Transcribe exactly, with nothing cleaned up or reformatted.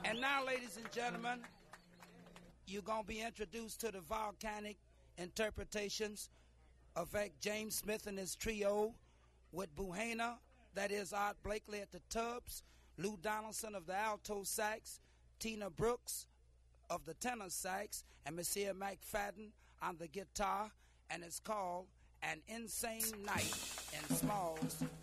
And now, ladies and gentlemen, you're going to be introduced to the volcanic interpretations of James Smith and his trio with Buhana, that is Art Blakely at the tubs, Lou Donaldson of the alto sax, Tina Brooks of the tenor sax, and Monsieur McFadden on the guitar, and it's called An Insane Night in Smalls.